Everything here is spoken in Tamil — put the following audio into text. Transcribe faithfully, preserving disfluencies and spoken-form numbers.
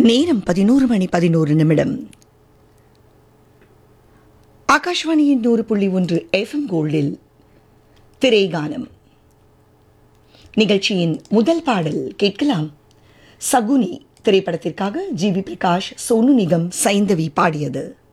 நேரம் பதினோரு மணி பதினோரு நிமிடம். ஆகாஷ்வாணியின் நூறு புள்ளி ஒன்று எஃப்எம் கோல்டில் திரைகானம் நிகழ்ச்சியின் முதல் பாடல் கேட்கலாம். சகுனி திரைப்படத்திற்காக ஜி வி பிரகாஷ், சோனு நிகம், சைந்தவி பாடியது.